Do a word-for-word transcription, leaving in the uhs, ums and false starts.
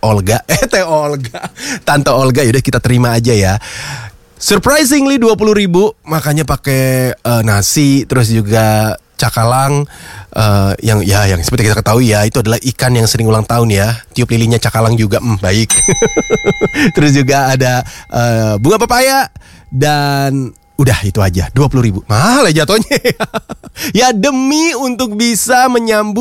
Olga. Eh Teh Olga, Tante Olga, yaudah kita terima aja ya. Surprisingly dua puluh ribu, makanya pakai uh, nasi, terus juga cakalang, uh, yang ya yang seperti kita ketahui ya, itu adalah ikan yang sering ulang tahun ya. Tiup lilinnya cakalang juga, hmm, baik. Terus juga ada uh, bunga pepaya dan udah itu aja, dua puluh ribu. Mahal ya jatuhnya. Ya demi untuk bisa menyambut